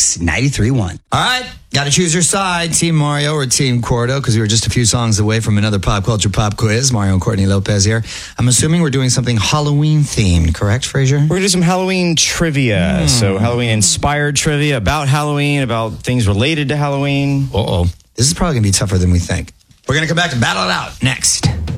Mix 93.1. All right, got to choose your side, Team Mario or Team Cordo, because we were just a few songs away from another pop culture pop quiz. Mario and Courtney Lopez here. I'm assuming we're doing something Halloween themed, correct, Frazier? We're going to do some Halloween trivia. So Halloween-inspired trivia about Halloween, about things related to Halloween. Uh-oh. This is probably going to be tougher than we think. We're going to come back to battle it out next.